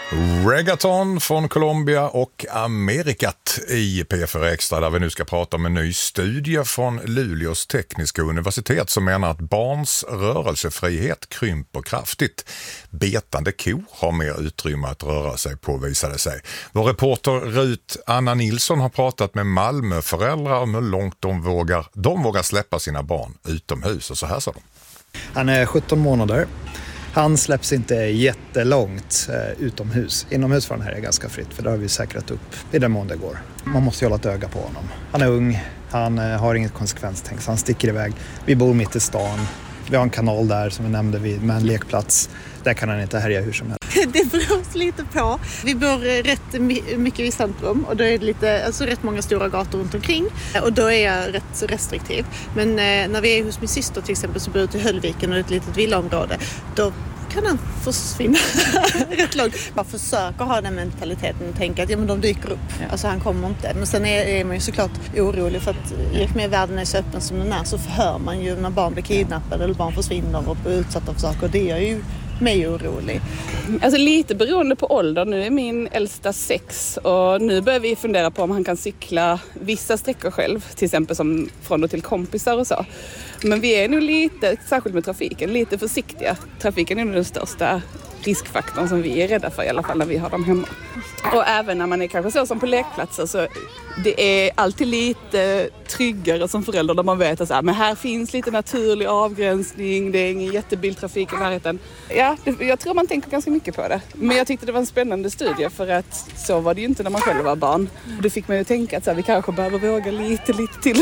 Reggaeton från Colombia och Amerikat i P4 Extra, där vi nu ska prata om en ny studie från Luleås tekniska universitet som menar att barns rörelsefrihet krymper kraftigt. Betande ko har mer utrymme att röra sig på, visade sig. Vår reporter Rut Anna Nilsson har pratat med Malmöföräldrar om hur långt de vågar släppa sina barn utomhus, och så här sa de. Han är 17 månader. Han släpps inte jättelångt utomhus. Inomhus för den här är ganska fritt, för det har vi säkrat upp i den mån det går. Man måste hålla ett öga på honom. Han är ung, han har inget konsekvenstänk, så han sticker iväg. Vi bor mitt i stan. Vi har en kanal där som vi nämnde med en lekplats. Där kan han inte härja hur som helst. Det beror lite på. Vi bor rätt mycket i centrum och då är det rätt många stora gator runt omkring. Och då är jag rätt restriktiv. Men när vi är hos min syster till exempel, så bor jag till Höllviken och ett litet villaområde. Då kan han försvinna rätt långt. Man försöker ha den mentaliteten och tänka att de dyker upp. Alltså han kommer inte. Men sen är man ju såklart orolig, för att i och med världen är så öppen som den är, så hör man ju när barn blir kidnappade eller barn försvinner och blir utsatta för saker. Det är ju mig orolig. Alltså lite beroende på ålder. Nu är min äldsta 6 och nu börjar vi fundera på om han kan cykla vissa sträckor själv, till exempel som från och till kompisar och så. Men vi är nu lite, särskilt med trafiken, lite försiktiga. Trafiken är nog den största riskfaktorn som vi är rädda för, i alla fall när vi har dem hemma. Och även när man är kanske så som på lekplatser, så det är alltid lite tryggare som förälder när man vet att men här finns lite naturlig avgränsning, det är ingen jättebiltrafik i närheten. Ja, jag tror man tänker ganska mycket på det. Men jag tyckte det var en spännande studie, för att så var det ju inte när man själv var barn. Och det fick mig att tänka att vi kanske behöver våga lite till.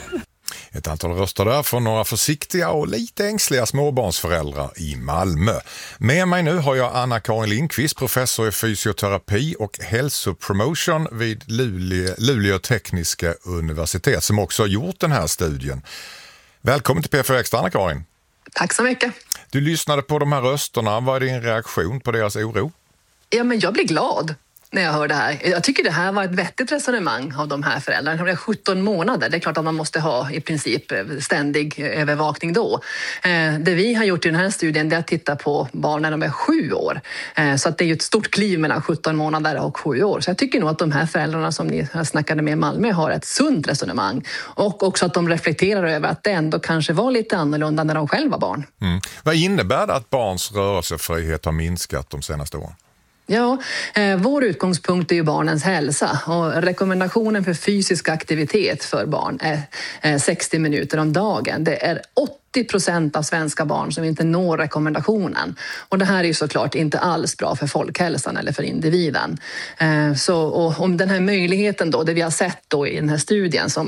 Ett antal röster där från några försiktiga och lite ängsliga småbarnsföräldrar i Malmö. Med mig nu har jag Anna-Karin Lindqvist, professor i fysioterapi och hälsopromotion vid Luleå tekniska universitet, som också har gjort den här studien. Välkommen till P4 Extra, Anna-Karin. Tack så mycket. Du lyssnade på de här rösterna. Vad är din reaktion på deras oro? Ja, men jag blir glad när jag hör det här. Jag tycker det här var ett vettigt resonemang av de här föräldrarna. De är 17 månader. Det är klart att man måste ha i princip ständig övervakning då. Det vi har gjort i den här studien är att titta på barn när de är 7 år. Så att det är ju ett stort kliv mellan 17 månader och 7 år. Så jag tycker nog att de här föräldrarna som ni snackade med i Malmö har ett sunt resonemang. Och också att de reflekterar över att det ändå kanske var lite annorlunda när de själva var barn. Vad innebär det att barns rörelsefrihet har minskat de senaste åren? Ja, vår utgångspunkt är ju barnens hälsa, och rekommendationen för fysisk aktivitet för barn är 60 minuter om dagen. Det är 80% av svenska barn som inte når rekommendationen. Och det här är ju såklart inte alls bra för folkhälsan eller för individen. Och om den här möjligheten då, det vi har sett då i den här studien som